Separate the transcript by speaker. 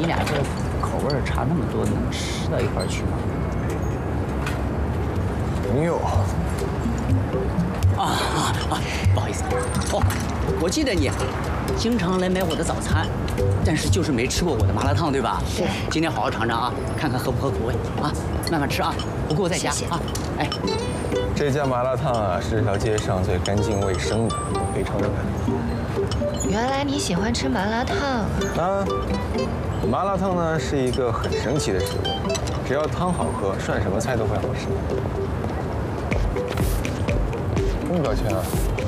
Speaker 1: 你俩这口味差那么多，能吃到一块儿去吗？
Speaker 2: 没有。
Speaker 1: 不好意思，哦，我记得你经常来买我的早餐，但是就是没吃过我的麻辣烫，对吧？
Speaker 3: 对。
Speaker 1: 今天好好尝尝啊，看看合不合口味啊，慢慢吃啊，不过在家啊。哎，
Speaker 2: 这家麻辣烫啊，是这条街上最干净卫生的，我可以承认。
Speaker 3: 原来你喜欢吃麻辣烫
Speaker 2: 啊，麻辣烫呢是一个很神奇的食物，只要汤好喝，涮什么菜都会好吃。什么表情啊？